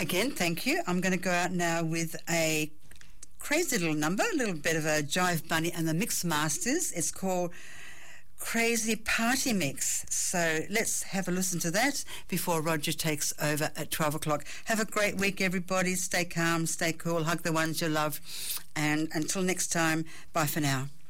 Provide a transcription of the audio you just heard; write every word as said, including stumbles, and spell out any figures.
Again, thank you. I'm going to go out now with a crazy little number, a little bit of a Jive Bunny and the Mix Masters. It's called Crazy Party Mix. So let's have a listen to that before Roger takes over at twelve o'clock. Have a great week, everybody. Stay calm, stay cool, hug the ones you love. And until next time, bye for now.